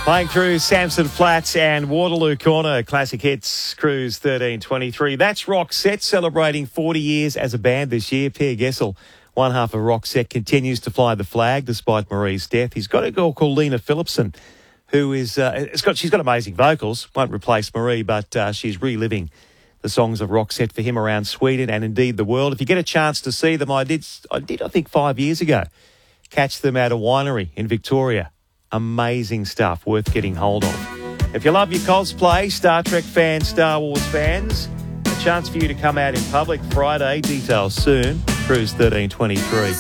Playing through Samson Flats and Waterloo Corner, classic hits, Cruise 1323. That's Roxette celebrating 40 years as a band this year. Pierre Gessel, one half of Roxette, continues to fly the flag despite Marie's death. He's got a girl called Lena Phillipson, who is she's got amazing vocals. Won't replace Marie, but she's reliving the songs of Roxette for him around Sweden and indeed the world. If you get a chance to see them, I did I think 5 years ago. Catch them at a winery in Victoria. Amazing stuff, worth getting hold of. If you love your cosplay, Star Trek fans, Star Wars fans, a chance for you to come out in public Friday. Details soon. Cruise 1323.